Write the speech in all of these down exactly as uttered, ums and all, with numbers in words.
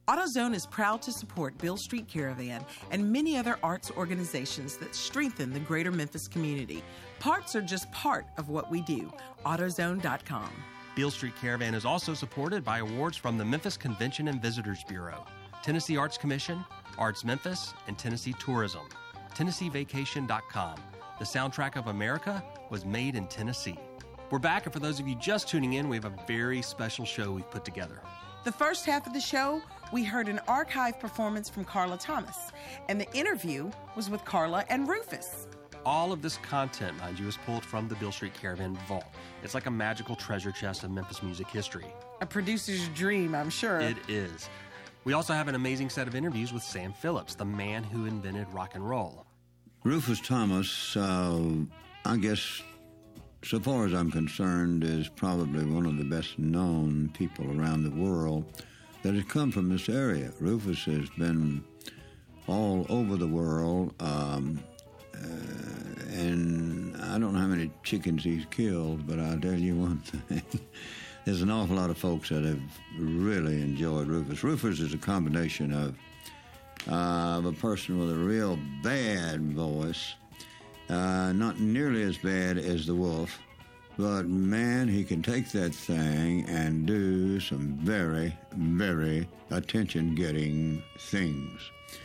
AutoZone is proud to support Beale Street Caravan and many other arts organizations that strengthen the greater Memphis community. Parts are just part of what we do. AutoZone dot com. Beale Street Caravan is also supported by awards from the Memphis Convention and Visitors Bureau, Tennessee Arts Commission, Arts Memphis, and Tennessee Tourism. Tennessee Vacation dot com. The soundtrack of America was made in Tennessee. We're back, and for those of you just tuning in, we have a very special show we've put together. The first half of the show, we heard an archive performance from Carla Thomas, and the interview was with Carla and Rufus. All of this content, mind you, is pulled from the Beale Street Caravan Vault. It's like a magical treasure chest of Memphis music history. A producer's dream, I'm sure. It is. We also have an amazing set of interviews with Sam Phillips, the man who invented rock and roll. Rufus Thomas, uh, I guess, so far as I'm concerned, is probably one of the best-known people around the world that has come from this area. Rufus has been all over the world, um, uh, and I don't know how many chickens he's killed, but I'll tell you one thing. There's an awful lot of folks that have really enjoyed Rufus. Rufus is a combination of, uh, of a person with a real bad voice, Uh, not nearly as bad as the Wolf, but man, he can take that thing and do some very, very attention-getting things.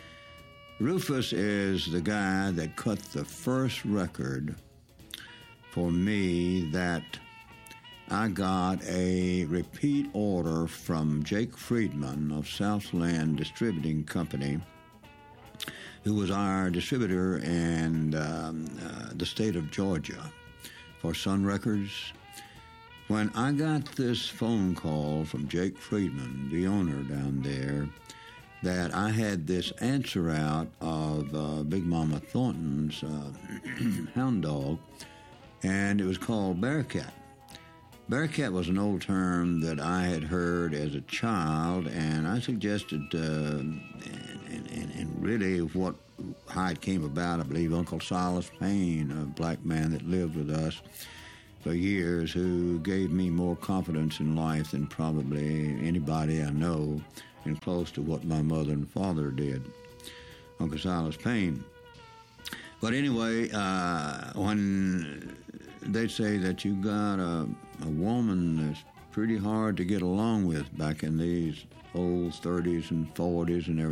Rufus is the guy that cut the first record for me that I got a repeat order from Jake Friedman of Southland Distributing Company, who was our distributor in um, uh, the state of Georgia for Sun Records. When I got this phone call from Jake Friedman, the owner down there, that I had this answer out of uh, Big Mama Thornton's uh, hound dog, and it was called Bearcat. Bearcat was an old term that I had heard as a child, and I suggested, uh, and, and, and really what how it came about, I believe Uncle Silas Payne, a black man that lived with us for years, who gave me more confidence in life than probably anybody I know, and close to what my mother and father did, Uncle Silas Payne. But anyway, uh, when they say that you got a, a woman that's pretty hard to get along with back in these old thirties and forties and everything,